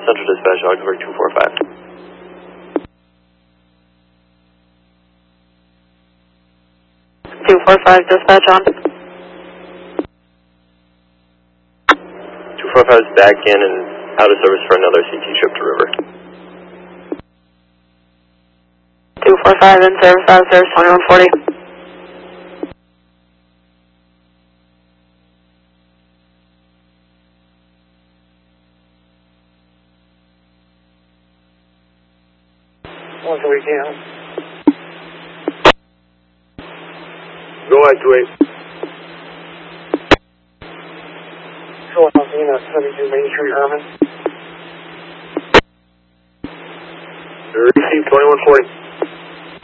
Central Dispatch, Augsburg 245. Dispatch on. 245 is back in and out of service for another CT trip to River. 245 in service, out of service, 2140. Once a weekend. Go ahead, 28. Philip Alvina, 72 Main Street, Herman. Receive 2140.